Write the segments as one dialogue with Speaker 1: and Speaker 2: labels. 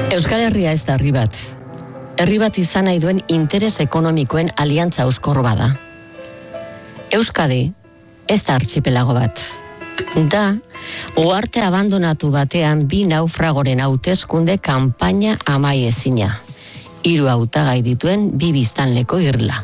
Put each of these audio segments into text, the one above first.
Speaker 1: Euskal Herria ez da herri bat. Herri bat izan nahi duen interes ekonomikoen aliantza euskor bada. Euskadi ez da archipelago bat. Da, uharte abandonatu batean bi naufragoren hauteskunde kanpaina amaiezina. 3 hautagai dituen bi biztanleko irla.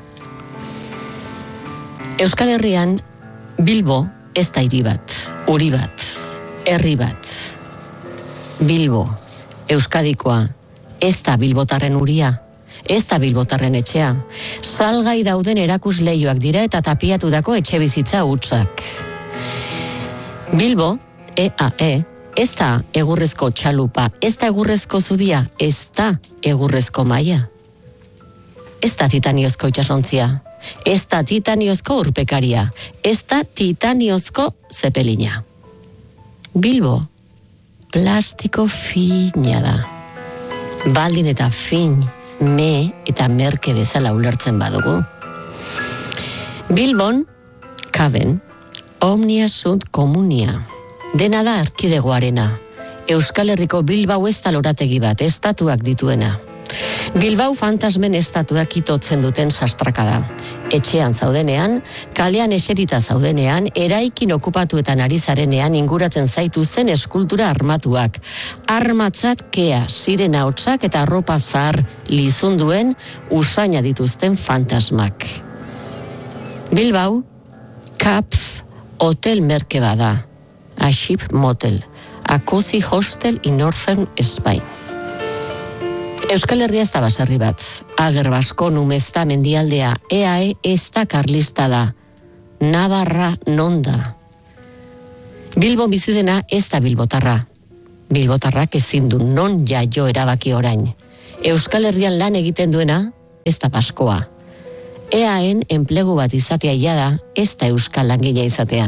Speaker 1: Euskal Herrian Bilbo ez da hiri bat, uri bat, herri bat. Bilbo, Euskadikoa, ez da bilbotarren uria, ez da bilbotarren etxea. Salgai dauden erakusleioak dira eta tapiatutako etxe bizitza hutsak. Bilbo, EAE, ez da egurrezko txalupa, ez da egurrezko zubia, ez da egurrezko maia. Ez da titaniozko itxasontzia, ez da titaniozko urpekaria, ez da titaniozko zepelina. Bilbo, plastiko fina da. Baldin eta fin, me eta merke bezala ulertzen badugu. Bilbon, kaben, omnia sunt komunia. Dena da erkidegoarena. Euskal Herriko Bilbao ez da lorategi bat, estatuak dituena. Bilbao fantasmen estatuak itotzen duten sastrakada. Etxean zaudenean, kalean eserita zaudenean, eraikin okupatuetan ari zarenean inguratzen zaituzten eskultura armatuak. Armatzat kea, sirena hotsak eta arropa zahar lizunduen usaina dituzten fantasmak. Bilbao, Kapf, hotel merke bada. A ship motel, a cozy hostel in Northern Spain. Euskal Herria ez da baserri bat. Ager Baskonu mezta mendialdea, EAE ez da karlista da. Navarra non da. Bilbon bizidena ez da bilbotarra. Bilbotarrak ezin du non jaio erabaki orain. Euskal Herrian lan egiten duena ez da baskoa. EAEn enplegu bat izatea da, ez da euskal langilea izatea.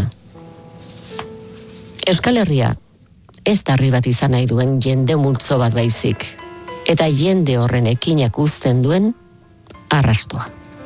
Speaker 1: Euskal Herria ez da herri bat izan nahi duen jende multzo bat baizik. Eta jende horren ekinak uzten duen arrastoa.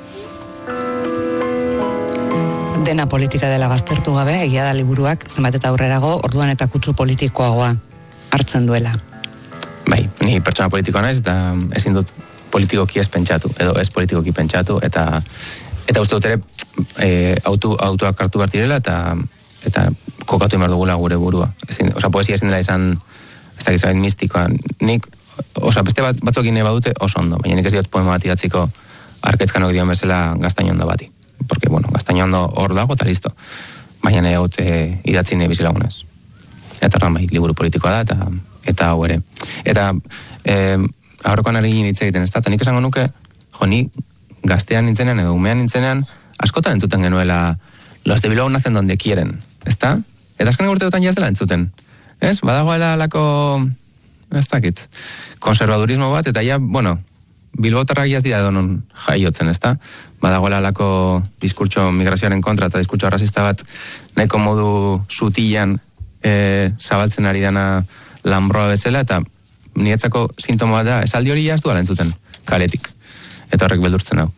Speaker 2: Dena politika dela baztertu gabe, egia da liburuak zenbat eta aurrerago orduan eta kutsu politikoagoa hartzen duela.
Speaker 3: Bai, ni pertsona politikoa naiz eta ezin dut politikoki ez pentsatu, edo ez politikoki pentsatu, eta uste dut ere autoak hartu behar direla eta kokatu behar dugula gure burua. Poesia ezin dela izan, ez da gizabain mistikoa. Nik, beste batzokin badute oso ondo, baina nik ez diot poema bat idatziko Arketzkanok dion bezala Gaztañondo bati. Porque, Gaztañondo hor dago eta listo. Baina nahi haute idatzi nahi bizilagunez. Eta bai, liburu politikoa da, eta hau ere. Eta aurrekoan ari hitz egiten, ez da, eta nik esango nuke, ni gaztean nintzenean edo umean nintzenean, askotan entzuten genuela los de Bilbao nacen donde quieren, ez da? Eta azken urteotan jazdela entzuten. Ez? Badagoela lako, ez dakit, konservadurismo bat, eta ja, Bilbotarrak jaz dira donon jaiotzen, ez da? Badagoela lako diskurtso migrazioaren kontra eta diskurtso arrazista bat nahiko modu sutilan zabaltzen ari dana lanbroa bezala, eta niretzako sintoma bat da, esaldi hori jaz duala entzuten, kaletik. Eta horrek beldurtzen hau.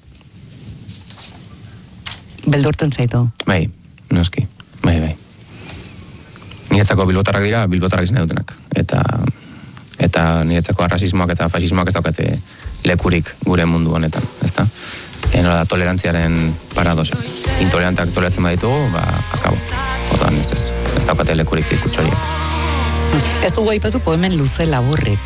Speaker 2: Beldurtzen zaitu?
Speaker 3: Bai, noski, bai. Niretzako bilbotarrak dira, bilbotarrak izan dutenak. Eta niretzako arrazismoak eta fasismoak ez daukate lekurik gure mundu honetan, ezta? Nola da tolerantziaren paradoxa. Intolerantak toleratzen baditugu, akabo. Otan ez daukate lekurik ikutxoriak.
Speaker 2: Ez dugu aipatu poemen luze laburrik.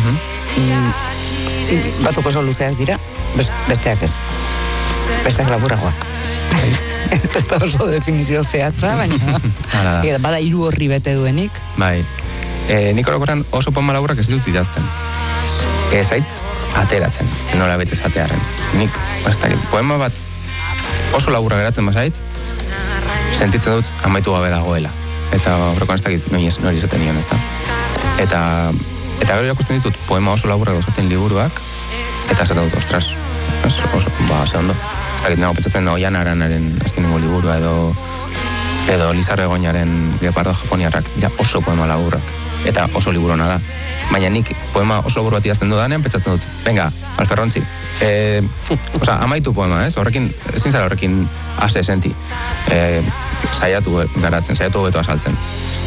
Speaker 2: Batzuk oso luzeak dira, besteak ez. Besteak laburragoak. Ez da oso definizio zehatza, baina bada 3 horri bete duenik.
Speaker 3: Bai, nik orokorrean oso poema laburrak ez dut idazten. Ez zait ateratzen, nola bete zatearen. Nik, poema bat oso laburra geratzen bazait, sentitzen dut amaitu gabe dagoela. Eta horrekoan ez dakit nori izaten nion, ez da. Eta gero irakusten ditut poema oso laburrak dauzaten liburuak, eta esaten dut, ostras, ze ondo. Ez dakit nago pentsatzen Oian Aranaren azkenengo liburua edo Lizarra Egoñaren Gepardo Japoniarrak dira oso poema laburrak. Eta oso liburona da. Baina nik poema oso labur bat idazten dudanean pentsatzen dut, venga, Alferrontzi, amaitu poema, ez? Horrekin, ezin zara horrekin ase senti. Saiatu garatzen, saiatu beto azaltzen.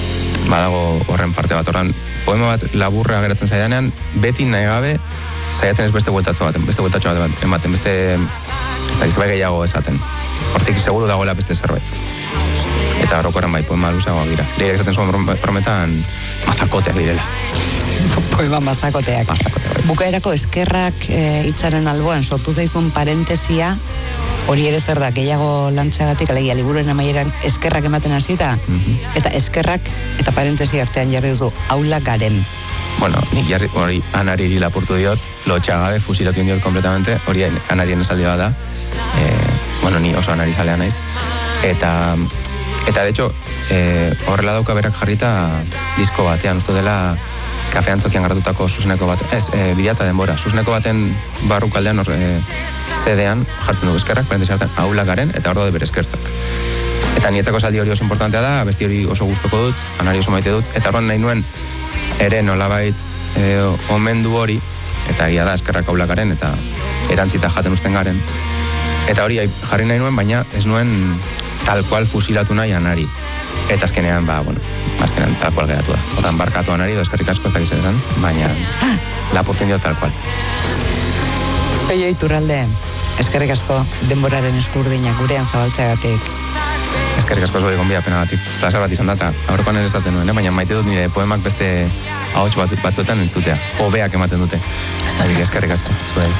Speaker 3: badago horren parte bat. Horren, poema bat laburra geratzen zaidanean, beti nahi gabe, saiatzen ez beste bueltatxo bat ematen, beste zerbait gehiago esaten. Hortik seguru dagoela beste zerbait. Eta orokorren bai, poema luzeagoak dira. Lehiak esaten zuen prometan mazakoteak direla.
Speaker 2: Poema mazakoteak. Bukaerako eskerrak hitzaren alboan sortu zaizun parentesia, hori ere zer da, gehiago lantzeagatik, alegia liburuen amaieran eskerrak ematen hasita, eta eskerrak eta parentesi artean jarri duzu, aula garen.
Speaker 3: Bueno, nik hori Anari lapurtu diot, lotxagabe, fusilatu diot kompletamente, hori Anarien esaldi bat da, bueno, ni oso Anari zalea naiz, eta de hecho, horrela dauka berak jarrita disko batean, uste dela kafean zokian garratutako zuzeneko bat, bidea eta denbora, zuzeneko baten barrukaldean zedean jartzen dugu eskerrak, parentesi hartan aula garen, eta hor daude bere eskertzak. Eta nietzako saldi hori oso importantea da, besti hori oso gustoko dut, Anari oso maite dut, eta horren nahi nuen ere nolabait omendu hori, eta egia da eskerrak aula garen, eta erantzita jaten usten garen. Eta hori jarri nahi nuen, baina ez nuen tal cual fusilatu nahi Anari. Eta azkenean, azkenean tal cual geratu da. Otan barkatu Anari, eskerrik asko ez dakiz esan, baina lapurtzen dio tal cual.
Speaker 2: Peio Iturralde, eskerrik asko denboraren eskurdina gurean zabaltzeagatik.
Speaker 3: Eskerrik asko zuei gonbia penagatik. Plaza bat izan data, aurrekoan ere esaten nuen, baina maite dut nire poemak beste ahots batzuetan entzutea. Hobeak ematen dute. Eskerrik asko zuei.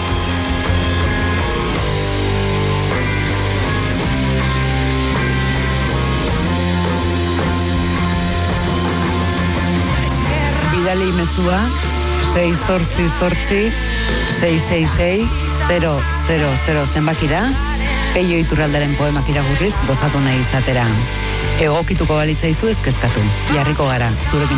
Speaker 2: Bidali mezua 688-666-000 zenbakira, Peio Iturralderen poemak irakurriz gozatu nahi izatera. Egokituko balitzaizu ezkezkatu. Jarriko gara, zurekin